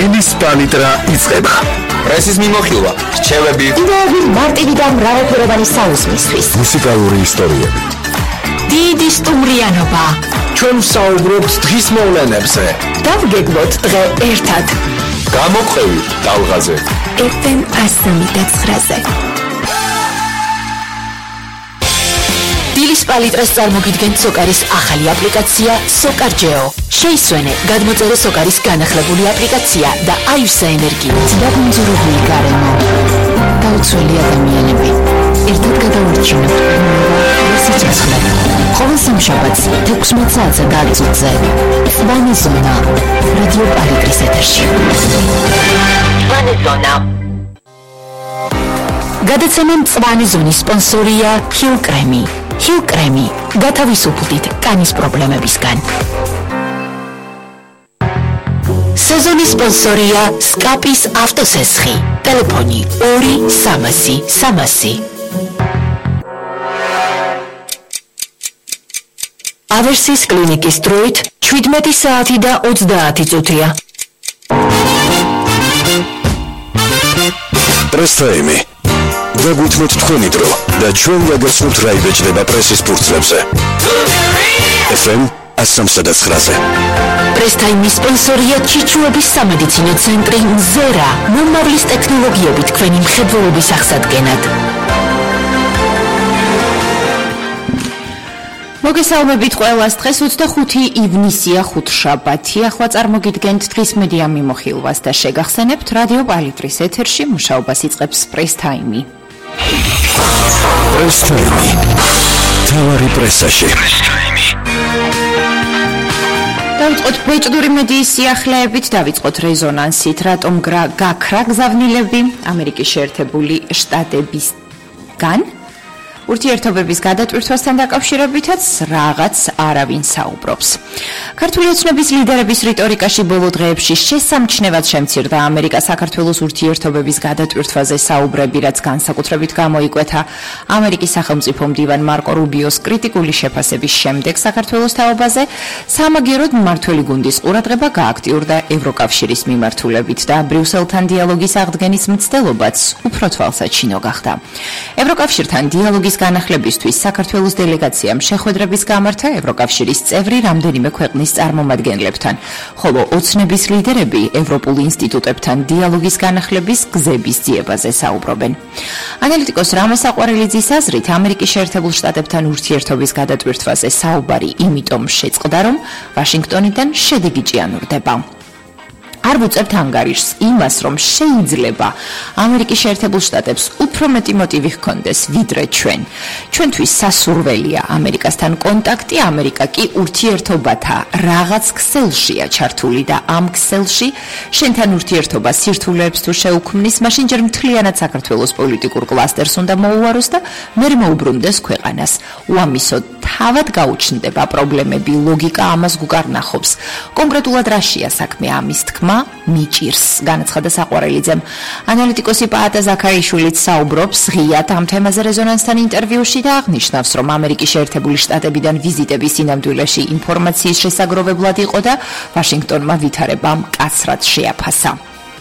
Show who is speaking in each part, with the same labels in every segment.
Speaker 1: დილის პალიტრა იწყება.
Speaker 2: პრესის მიმოხილვა, რჩევები,
Speaker 3: იდეები მარტივი და მრავალფეროვანი საუზმისთვის.
Speaker 1: მუსიკალური ისტორიები.
Speaker 3: დიდი სტუმრიანობა.
Speaker 1: ჩვენ ვსაუბრობთ დღის მოვლენებზე.
Speaker 3: დავგეგმოთ დღე ერთად.
Speaker 2: გამოყვებით ტალღაზე.
Speaker 3: FM 109-ზე. დილის პალიტრას წარმოგიდგენთ სოკარის ახალი აპლიკაცია SOCAR-GEO. შეისვენე, გადმოწერე სოკარის განახლებული აპლიკაცია და აივსა ენერგიით. დაგუნძურებული გარემო. დაუცველი ადამიანები. ერთად გადავარჩინოთ სიცოცხლე. ყოველ სამშაბათს 16 საათზე დაწუძე. სვანი ზონა. რადიო პალიტრის ეთერში. სვანი ზონა. გადაცემა მწვანე ზონის სპონსორია Hill Creme. Hill Creme. გათავისუფლდით კანის პრობლემებისგან. სეზონის სპონსორია Scapis ავტოსესხი. ტელეფონი 2-300-300. ავერსის კლინიკის დროით 17 საათი და 30 წუთია.
Speaker 1: პრესტაიმი. დაგვითმოთ თქვენი დრო და ჩვენ გაგაცნობთ რა იბეჭდება პრესის ფურცლებზე. FM 103-ზე.
Speaker 3: პრესტაიმის სპონსორია ჩიჩუების სამედიცინო ცენტრი მზერა. მომავლის ტექნოლოგიებით თქვენი მხედველობის აღსადგენად. მოგესალმებით ყველას. დღეს 25 ივნისია, ხუთშაბათი. ახლა წარმოგიდგენთ დღის მედია მიმოხილვას და შეგახსენებთ რადიო პალიტრის ეთერში მუშაობას იწყებს პრესტაიმი.
Speaker 1: პრესტაიმი. თავარი პრესაში.
Speaker 3: დავიწყოთ ბეჭდური მედიის სიახლეებით, დავიწყოთ რეზონანსით, რატომ გაქრა გზავნილები ამერიკის შეერთებული შტატებისგან. ურთიერთობების გადატვირთვასთან დაკავშირებითაც რაღაც არავინ საუბრობს. ქართული ოცნების ლიდერების რიტორიკაში ბოლო დღეებში შესამჩნევად შემცირდა ამერიკა-საქართველოს ურთიერთობების გადატვირთვაზე საუბრები, რაც განსაკუთრებით გამოიკვეთა ამერიკის სახელმწიფო მდივან მარკო რუბიოს კრიტიკული შეფასების შემდეგ საქართველოს თაობაზე. სამაგიეროდ მმართველი გუნდის ყურადღება გააქტიურდა ევროკავშირის მიმართულებით და ბრიუსელთან დიალოგის აღდგენის მცდელობაც უფრო თვალსაჩინო გახდა. ევროკავშირთან დიალოგის განახლებისთვის საქართველოს დელეგაციამ შეხვედრების გამართა ევროკავშირის წევრი რამდენიმე ქვეყნის წარმომადგენლებთან, ხოლო ოცნების ლიდერები ევროპულ ინსტიტუტებთან დიალოგის განახლების გზების ძიებაზე საუბრობენ. ანალიტიკოს რამეს აყვარელიძის აზრით, ამერიკის შეერთებულ შტატებთან ურთიერთობის გადატვირთვაზე საუბარი იმიტომ შეწყდა, რომ ვაშინგტონიდან შედეგი ჭიანურდება. არ ვუწევთ ანგარიშს იმას, რომ შეიძლება ამერიკის შეერთებულ შტატებს უფრო მეტი მოტივი ჰქონდეს ვიდრე ჩვენ. ჩვენთვის სასურველია ამერიკასთან კონტაქტი, ამერიკა კი ურთიერთობათა რაღაც ქსელშია ჩართული და ამ ქსელში შენთან ურთიერთობა სირთულეებს თუ შეუქმნის, მაშინ ჯერ მთლიანად საქართველოს პოლიტიკურ კლასტერს უნდა მოუაროს და მერე მოუბრუნდეს ქვეყანას. უამისოდ თავად გაუჩნდება პრობლემები, ლოგიკა ამას გუკარნახობს. კონკრეტულად რაშია საქმე ამის თქმა მიჭირს, განაცხადა საყვარელიძემ. ანალიტიკოსი პაატა ზაქარიშვილიც საუბრობს ღიად ამ თემაზე რეზონანსთან ინტერვიუში და აღნიშნავს, რომ ამერიკის შეერთებული შტატებიდან ვიზიტების სინამდვილეში ინფორმაციის შესაგროვებლად იყო და ვაშინგტონმა ვითარება მკაცრად შეაფასა.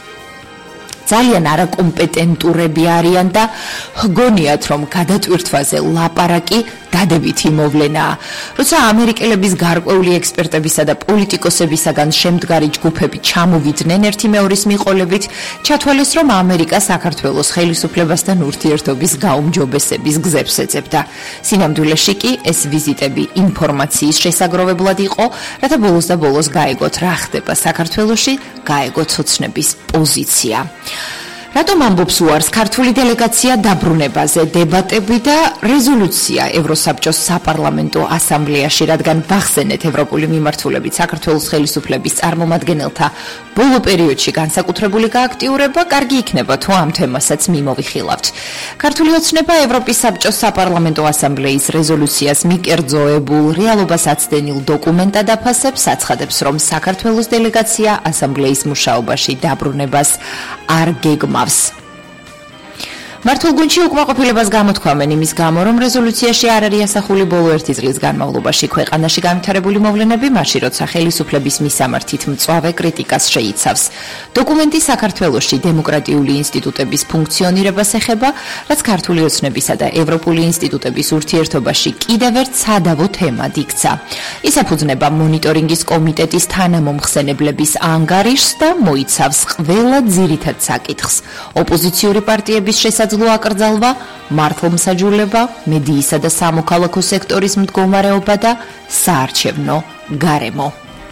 Speaker 3: ძალიან არაკომპეტენტურები არიან და ჰგონიათ, რომ გადატვირთვაზე ლაპარაკი დადებითი მოვლენაა. როცა ამერიკელების გარკვეული ექსპერტებისა და პოლიტიკოსებისაგან შემდგარი ჯგუფები ჩამოვიდნენ ერთი მეორის მიყოლებით, ჩათვალეს, რომ ამერიკა საქართველოს ხელისუფლებასთან ურთიერთობის გაუმჯობესების გზებს ეძებდა. სინამდვილეში კი ეს ვიზიტები ინფორმაციის შესაგროვებლად იყო, რათა ბოლოს და ბოლოს გაეგოთ რა ხდება საქართველოში, გაეგოთ ოცნების პოზიცია. რატომ ამბობს უარს ქართული დელეგაცია დაბრუნებაზე, დებატები და რეზოლუცია ევროსაბჭოს საპარლამენტო ასამბლეაში, რადგან ბახსენეთ ევროპული მიმართულებით საქართველოს ხელისუფლების წარმომადგენელთა ბოლო პერიოდში განსაკუთრებული გააქტიურება, კარგი იქნება თუ ამ თემასაც მიმოვიხილავთ. ქართული ოცნება ევროპის საბჭოს საპარლამენტო ასამბლეის რეზოლუციას მიკერძოებულ რეალობას აცდენილ დოკუმენტად აფასებს, აცხადებს, რომ საქართველოს დელეგაცია ასამბლეის მუშაობაში დაბრუნებას არ გეგმავს. მართულ გუნდში უკმაყოფილებას გამოთქვამენ იმის გამო, რომ რეზოლუციაში არ არის ასახული ბოლო 1 წლის განმავლობაში ქვეყანაში განვითარებული მოვლენები, მაშინ როცა ხელისუფლების მისამართით მწვავე კრიტიკას შეიცავს. დოკუმენტი საქართველოში დემოკრატიული ინსტიტუტების ფუნქციონირებას ეხება, რაც ქართული ოცნებისა და ევროპული ინსტიტუტების ურთიერთობაში კიდევ ერთ სადავო თემად იქცა. ის ეფუძნება მონიტორინგის კომიტეტის თანამომხსენებლების ანგარიშს და მოიცავს ყველა ძირითად საკითხს. ოპოზიციური პარტიების შესაძლო აკრძალვა, მართლმსაჯულება, მედიისა და სამოქალაქო სექტორის მდგომარეობა და საარჩევნო გარემო.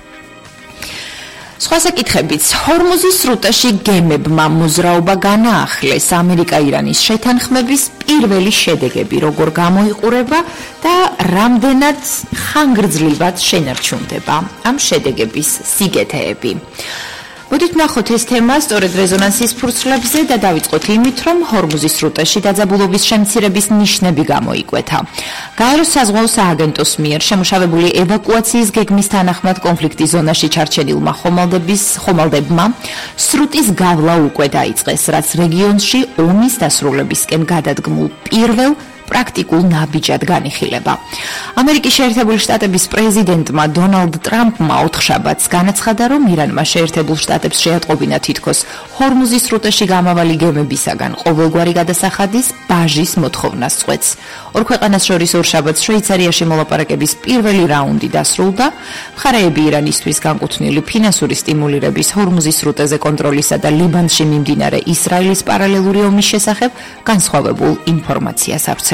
Speaker 3: სხვა საკითხებიც, ჰორმუზის სრუტეში გემებმა მოძრაობა განაახლეს. ამერიკა-ირანის შეთანხმების პირველი შედეგები როგორ გამოიყურება და რამდენად ხანგრძლივად შენარჩუნდება ამ შედეგების სიგეთეები. მოდით ვნახოთ ეს თემა სწორედ რეზონანსის ფურცლებზე და დავიწყოთ იმით, რომ ჰორმუზის სრუტეში დაძაბულობის შემცირების ნიშნები გამოიკვეთა. გაეროს საზღვაო სააგენტოს მიერ შემუშავებული ევაკუაციის გეგმის თანახმად კონფლიქტის ზონაში ჩარჩენილმა ხომალდებმა სრუტის გავლა უკვე დაიწყეს, რაც რეგიონში ომის დასრულებისკენ გადადგმულ პირველ პრაქტიკულ ნაბიჯად განიხილება. ამერიკის შეერთებული შტატების პრეზიდენტმა დონალდ ტრამპმა ოთხშაბათს განაცხადა, რომ ირანმა შეერთებულ შტატებს შეატყობინა თითქოს ჰორმუზის სრუტეში გამავალი გემებისაგან ყოველგვარი გადასახადის ბაჟის მოთხოვნას წყვეტს. ორ ქვეყანას შორის ორშაბათს შვეიცარიაში მოლაპარაკების პირველი რაუნდი დასრულდა. მხარეები ირანისთვის განკუთვნილი ფინანსური სტიმულირების ჰორმუზის სრუტეზე კონტროლისა და ლიბანში მიმდინარე ისრაელის პარალელური ომის შესახებ განსხვავებულ ინფორმაციას აფცევენ.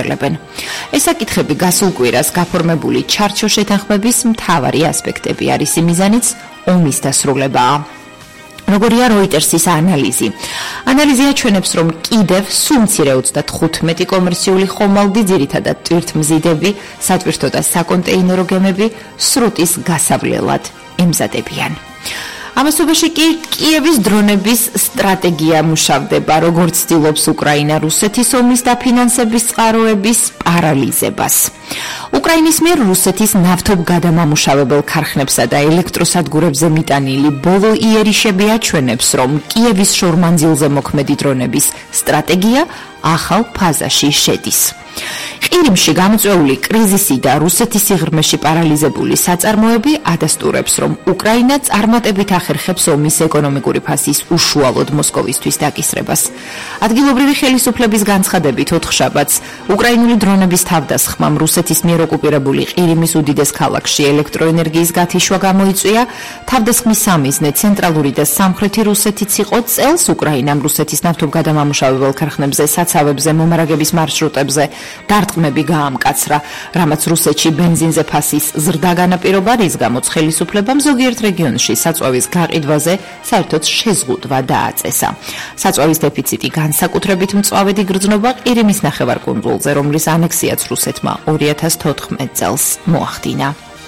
Speaker 3: ეს საკითხები გასულ კვირას გაფორმებული ჩარჩო შეთანხმების მთავარი ასპექტები არის, იმიზანიც ომის დასრულებაა. როგორია როიტერსის ანალიზი. ანალიზი აჩვენებს, რომ კიდევ სულ-მცირე 35 კომერციული ხომალდი, ძირითადად ტვირთმზიდები, სატვირთო და საკონტეინერო გემები სრუტის გასავლელად ემზადებიან. ამასობაში კი კიევის დრონების სტრატეგია მუშავდება, როგორც ცდილობს უკრაინა რუსეთის ომის დაფინანსების წყაროების პარალიზებას. უკრაინის მიერ რუსეთის ნავთობგადამამუშავებელ ქარხნებსა და ელექტროსადგურებზე მიტანილი ბოლო იერიშები აჩვენებს, რომ კიევის შორმანძილზე მოქმედი დრონების სტრატეგია ახალ ფაზაში შედის. ყირიმში გამოწვეული კრიზისი და რუსეთის სიღრმეში პარალიზებული საწარმოები ადასტურებს, რომ უკრაინა წარმატებით ახერხებს ომის ეკონომიკური ფასის უშუალოდ მოსკოვისთვის დაკისრებას. ადგილობრივი ხელისუფლების განცხადებით ოთხშაბათს უკრაინული დრონების თავდასხმამ რუსეთის მიერ ოკუპირებული ყირიმის უდიდეს ქალაქში ელექტროენერგიის გათიშვა გამოიწვია. თავდასხმის სამიზნე ცენტრალური და სამხრეთი რუსეთიც იყო. წელს უკრაინამ რუსეთის ნავთობგადამამუშავებელ ქარხნებზე, საცავებზე, მომარაგების მარშრუტებზე დარტყმები გაამკაცრა, რამაც რუსეთში ბენზინზე ფასის ზრდა განაპირობა, რის გამოც ხელისუფლებამ ზოგიერთ რეგიონში საწვავის გაყიდვაზე საერთოდ შეზღუდვა დააწესა. საწვავის დეფიციტი განსაკუთრებით მწვავედ იგრძნობა ყირიმის ნახევარკუნძულზე, რომლის ანექსიაც რუსეთმა 2014 წელს მოახდინა.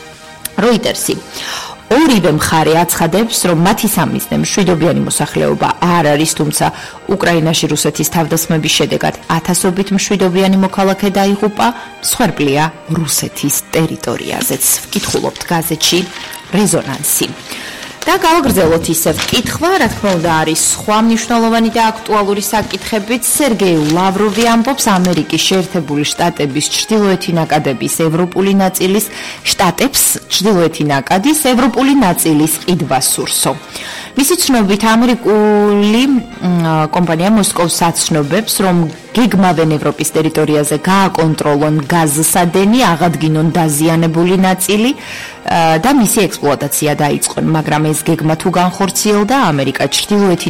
Speaker 3: როიტერსი ორივე მხარე აცხადებს, რომ მათი სამიზნე მშვიდობიანი მოსახლეობა არ არის, თუმცა უკრაინაში რუსეთის თავდასხმების შედეგად ათასობით მშვიდობიანი მოქალაქე დაიღუპა, მსხვერპლია რუსეთის ტერიტორიაზეც. ვკითხულობთ გაზეთში რეზონანსი. და გავაგრძელოთ ისევ კითხვა, რა თქმა უნდა არის სხვა მნიშვნელოვანი და აქტუალური საკითხებიც. სერგეი ლავროვი ამბობს ამერიკის შეერთებული შტატების ჩრდილოეთი ნაკადების ევროპული ნაწილის შტატებს ჩრდილოეთი ნაკადის ევროპული ნაწილის ყიდვა სურსო. მისი ცნობით ამერიკული კომპანია მოსკოვს აცნობებს, რომ გეგმავენ ევროპის ტერიტორიაზე გააკონტროლონ გაზსადენი, აღადგინონ დაზიანებული ნაწილი და მისი ექსპლუატაცია დაიწყონ, მაგრამ ეს გეგმა თუ განხორციელდა, ამერიკა ჩრდილოეთი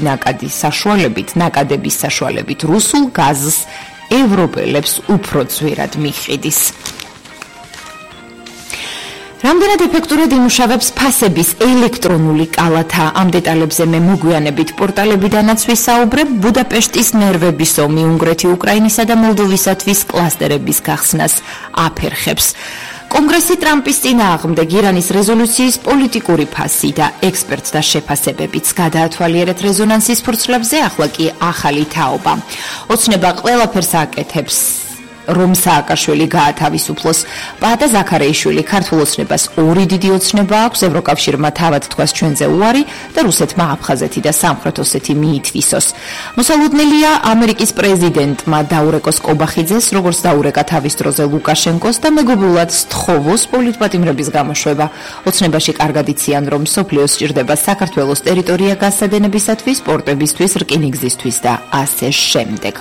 Speaker 3: ნაკადების საშუალებით რუსულ გაზს ევროპელებს უფრო ძვირად მიჰყიდის. რამდენად ეფექტურად იმუშავებს ფასების ელექტრონული კალათა? ამ დეტალებზე მე მოგვიანებით პორტალებიდანაც ვისაუბრებ. ბუდაპეშტის ნერვების ომი უნგრეთი, უკრაინისა და მოლდოვისათვის კლასტერების გახსნას აფერხებს. კონგრესი ტრამპის წინააღმდეგ ირანის რეზოლუციის პოლიტიკური ფასი და ექსპერტთა შეფასებებიც გადაათვალიერეთ რეზონანსის ფურცლებზე, ახლა კი ახალი თაობა. ოცნება ყველაფერს აკეთებს რომ სააკაშვილი გაათავისუფლოს. პაატა ზაქარეიშვილი ქართულ ოცნებას ორი დიდი ოცნება აქვს, ევროკავშირმა თავად თქვას ჩვენზე უარი და რუსეთმა აფხაზეთი და სამხრეთ ოსეთი მიითვისოს. მოსალოდნელია ამერიკის პრეზიდენტმა დაურეკოს კობახიძეს, როგორც დაურეკა თავის დროზე ლუკაშენკოს და მეგობრულად სთხოვოს პოლიტპატიმრების გამოშვება. ოცნებაში კარგად იციან, რომ მსოფლიოს სჭირდება საქართველოს ტერიტორია გასადენებისათვის, პორტებისთვის, რკინიგზისთვის და ასე შემდეგ.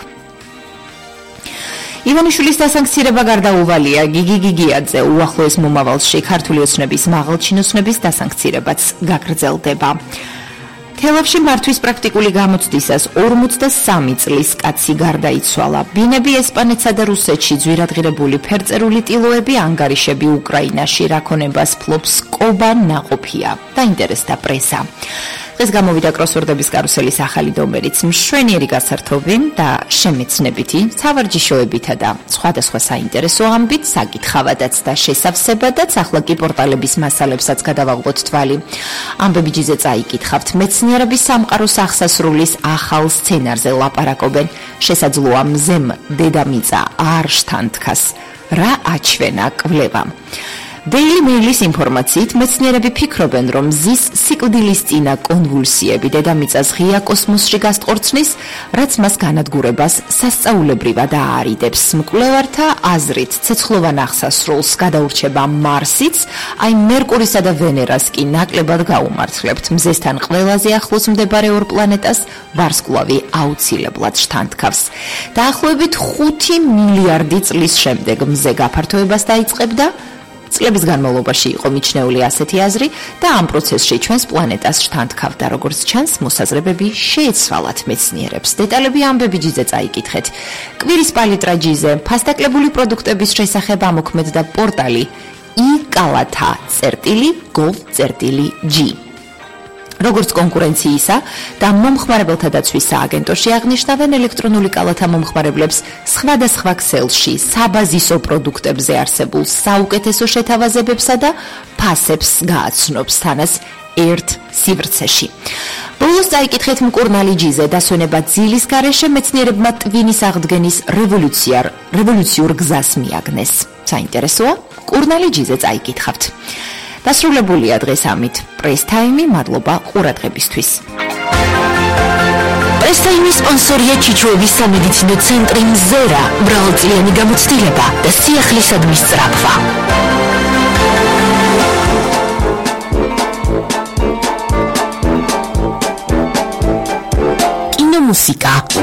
Speaker 3: ივანიშვილის დასანქცირება გარდაუვალია. გიგი გიგიაძე უახლოეს მომავალში ქართული ოცნების მაღალჩინოსნების დასანქცირებაც გაგრძელდება. თელავში მართვის პრაქტიკული გამოცდისას 43 წლის კაცი გარდაიცვალა. ბინები ესპანეთსა და რუსეთში ძვირადღირებული ფერწერული ტილოები, ანგარიშები უკრაინაში რაქონებას ფლობს კობა ნაყოფია. დაინტერესდა პრესა. დღეს გამოვიდა კროსვორდების კარუსელის ახალი ნომერიც, მშვენიერი გასართობი და შემეცნებითი, სავარჯიშოებითა და სხვადასხვა საინტერესო ამბით, საკითხავადაც და შესავსებადაც, ახლა კი პორტალების მასალებსაც გადავაღოთ თვალი. ამბები ჯიზე წაიკითხავთ, მეცნიერების სამყაროს აღსასრულის ახალ სცენარზე ლაპარაკობენ. შესაძლოა მზემ დედამიწა არ შთანთქას. რა აჩვენა კვლევა? Daily Mail-ის ინფორმაციით მეცნიერები ფიქრობენ, რომ მზის სიკვდილისწინა კონვულსიები დედამიწას ღია კოსმოსში გასტყორცნის, რაც მას განადგურებას სასწაულებრივად აარიდებს. მკვლევართა აზრით, ცეცხლოვან აღსასრულს გადაურჩება მარსიც, აი მერკურისა და ვენერას კი ნაკლებად გაუმართლებთ. მზესთან ყველაზე ახლოს მდებარე ორ პლანეტას ვარსკვლავი აუცილებლად შთანთქავს. დაახლოებით 5 მილიარდი წლის შემდეგ მზე გაფართოებას დაიწყებდა. წლების განმავლობაში იყო მიჩნეული ასეთი აზრი და ამ პროცესში ჩვენს პლანეტას შთანთქავდა, როგორც ჩანს, მოსაზრებები შეეცვალათ მეცნიერებს. დეტალები ამბები ჯიზე წაიკითხეთ. კვირის პალიტრა ჯიზე, ფასდაკლებული პროდუქტების შესახებ ამოქმედდა პორტალი i-gov.g. როგორც კონკურენციისა და მომხმარებელთა დაცვის სააგენტოში აღნიშნავენ, ელექტრონული კალათა მომხმარებლებს სხვადასხვა ქსელში საბაზისო პროდუქტებზე არსებულ საუკეთესო შეთავაზებებსა და ფასებს გააცნობს თანაც ერთ სივრცეში. ბოლოს წაიკითხეთ მკურნალი ჯიზე, დასვენება ძილის გარეშე მეცნიერებმა ტვინის აღდგენის რევოლუციურ გზას მიაგნეს. საინტერესოა? მკურნალი ჯიზე წაიკითხავთ. დასრულებულია დღეს ამით პრესტაიმი, მადლობა ყურადღებისთვის. პრესტაიმის სპონსორია ჩიჩოების სამედიცინო ცენტრი მზერა, მრავალწლიანი გამოცდილება და სიახლისადმის სწრაფვა. კინომუსიკა